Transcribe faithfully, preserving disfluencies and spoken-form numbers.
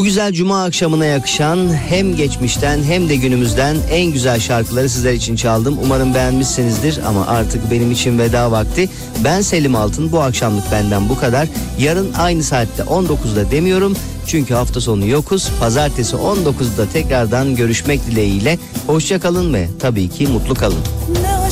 Bu güzel cuma akşamına yakışan hem geçmişten hem de günümüzden en güzel şarkıları sizler için çaldım. Umarım beğenmişsinizdir ama artık benim için veda vakti. Ben Selim Altın, bu akşamlık benden bu kadar. Yarın aynı saatte on dokuzda demiyorum. Çünkü hafta sonu yokuz. Pazartesi on dokuzda tekrardan görüşmek dileğiyle. Hoşça kalın ve tabii ki mutlu kalın.